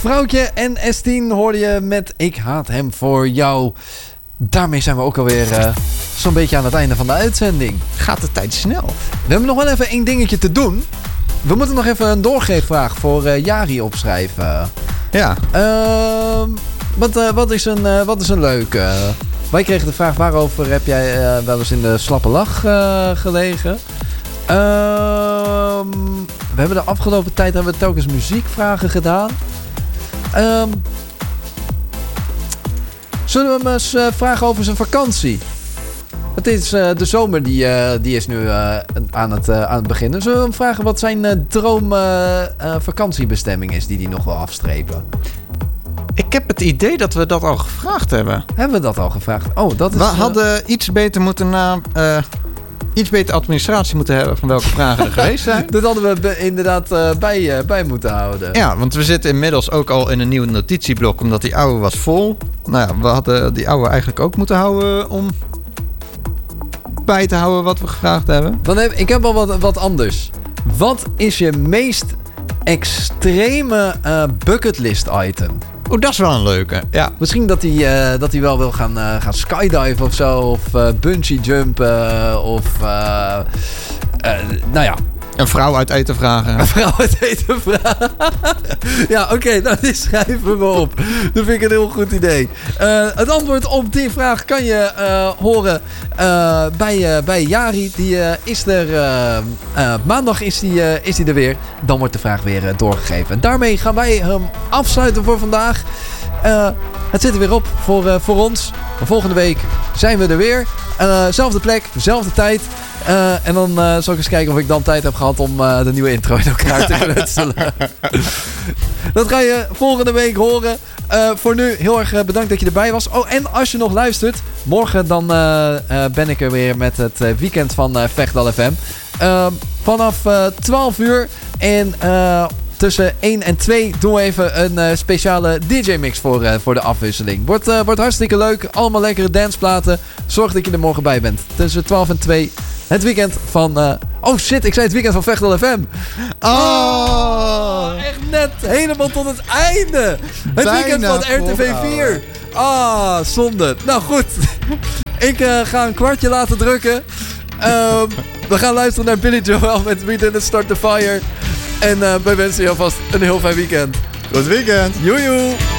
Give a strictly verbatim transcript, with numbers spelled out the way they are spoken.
Vrouwtje en S tien hoorde je met Ik haat hem voor jou. Daarmee zijn we ook alweer uh, zo'n beetje aan het einde van de uitzending. Gaat de tijd snel. We hebben nog wel even één dingetje te doen. We moeten nog even een doorgeefvraag voor uh, Jari opschrijven. Ja. Uh, wat, uh, wat, is een, uh, wat is een leuke? Uh, wij kregen de vraag, waarover heb jij uh, wel eens in de slappe lach uh, gelegen? Uh, we hebben de afgelopen tijd hebben we telkens muziekvragen gedaan. Uh, zullen we hem eens uh, vragen over zijn vakantie? Het is uh, de zomer die, uh, die is nu uh, aan, het, uh, aan het beginnen. Zullen we hem vragen wat zijn uh, droom uh, uh, vakantiebestemming is die hij nog wil afstrepen? Ik heb het idee dat we dat al gevraagd hebben. Hebben we dat al gevraagd? Oh, dat is... We uh... hadden iets beter moeten na... Uh, iets beter administratie moeten hebben van welke vragen er geweest zijn. Dat hadden we be- inderdaad uh, bij, uh, bij moeten houden. Ja, want we zitten inmiddels ook al in een nieuw notitieblok, omdat die oude was vol. Nou ja, we hadden die oude eigenlijk ook moeten houden om bij te houden wat we gevraagd hebben. Dan heb, ik heb al wat, wat anders. Wat is je meest extreme uh, bucketlist item? Oh, dat is wel een leuke. Ja. Misschien dat hij, uh, dat hij wel wil gaan, uh, gaan skydiven of zo. Of uh, bungee jumpen. Of uh, uh, nou ja. Een vrouw uit eten vragen. Een vrouw uit eten vragen. Ja, oké. Okay, nou, die schrijven we op. Dat vind ik een heel goed idee. Uh, het antwoord op die vraag kan je uh, horen uh, bij, uh, bij Jari. Die uh, is er... Uh, uh, maandag is die, uh, is die er weer. Dan wordt de vraag weer uh, doorgegeven. Daarmee gaan wij hem um, voor vandaag. Uh, het zit er weer op voor, uh, voor ons. De volgende week zijn we er weer. Uh, zelfde plek, zelfde tijd. Uh, en dan uh, zal ik eens kijken of ik dan tijd heb gehad om uh, de nieuwe intro in elkaar te knutselen. Dat ga je volgende week horen. Uh, voor nu heel erg bedankt dat je erbij was. Oh, en als je nog luistert, morgen dan uh, uh, ben ik er weer met het uh, weekend van uh, Vechtdal F M. Uh, vanaf uh, twaalf uur en... Uh, tussen één en twee doen we even een uh, speciale D J-mix voor, uh, voor de afwisseling. Wordt, uh, wordt hartstikke leuk. Allemaal lekkere danceplaten. Zorg dat je er morgen bij bent. Tussen twaalf en twee. Het weekend van... Uh... Oh shit, ik zei het weekend van Vechtdal F M. Oh, echt net. Helemaal tot het einde. Het bijna weekend van R T V vier. Ah, oh, zonde. Nou goed. Ik uh, ga een kwartje laten drukken. Uh, we gaan luisteren naar Billy Joel met We Didn't Start the Fire. En uh, wij wensen je alvast een heel fijn weekend. Goed weekend. Joejoe.